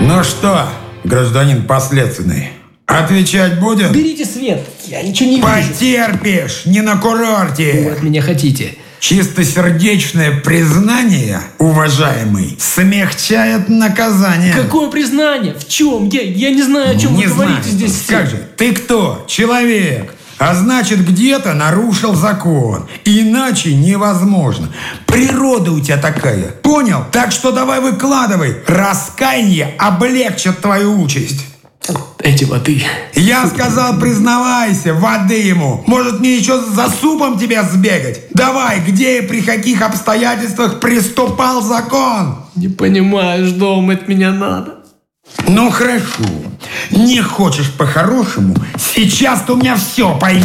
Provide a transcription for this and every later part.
Ну что, гражданин подследственный, отвечать будет? Берите свет, я ничего не вижу. Потерпишь, не на Вы курорте. от меня хотите? Чистосердечное признание, уважаемый, смягчает наказание. Какое признание? В чем? Я не знаю, о чем Не вы знаю. говорите здесь все. Как же, ты кто? Человек. А значит, где-то нарушил закон. Иначе невозможно. Природа у тебя такая. Понял? Так что давай выкладывай. Раскаяние облегчит твою участь. Эти воды. Я сказал, признавайся, воды ему. Может, мне еще за супом тебя сбегать? Давай, где и при каких обстоятельствах приступал закон? Не понимаю, что вам от меня надо. Ну хорошо. Не хочешь по-хорошему? Сейчас ты у меня все поймешь.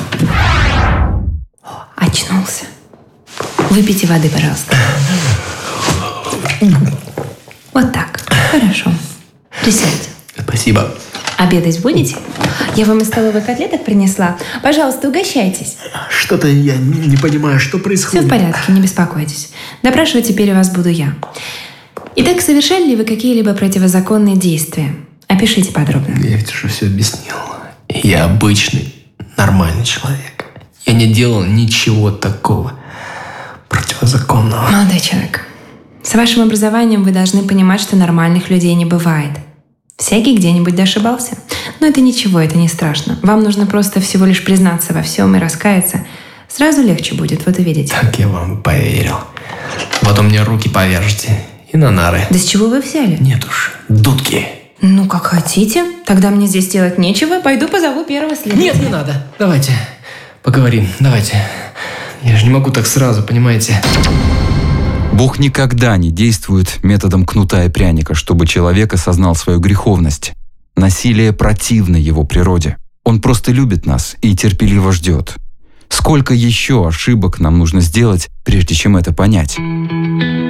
Очнулся. Выпейте воды, пожалуйста. Вот так. Хорошо. Присядьте. Спасибо. Обедать будете? Я вам из столовой котлеток принесла. Пожалуйста, угощайтесь. Что-то я не понимаю, что Все происходит. в порядке, не беспокойтесь. Допрашивать теперь у вас буду я. Итак, совершали ли вы какие-либо противозаконные действия? Опишите подробно. Я ведь уже все объяснил. Я обычный, нормальный человек. Я не делал ничего такого противозаконного. Молодой человек, с вашим образованием вы должны понимать, что нормальных людей не бывает. Всякий где-нибудь ошибался. Но это ничего, это не страшно. Вам нужно просто всего лишь признаться во всем и раскаяться. Сразу легче будет, вот увидите. Так я вам поверил. Потом мне руки повяжете и на нары. Да с чего вы взяли? Нет уж, дудки. Ну, как хотите. Тогда мне здесь делать нечего. Пойду позову первого следователя. Нет, не надо. Давайте поговорим, давайте. Я же не могу так сразу, понимаете? Бог никогда не действует методом кнута и пряника, чтобы человек осознал свою греховность. Насилие противно его природе. Он просто любит нас и терпеливо ждет. Сколько еще ошибок нам нужно сделать, прежде чем это понять?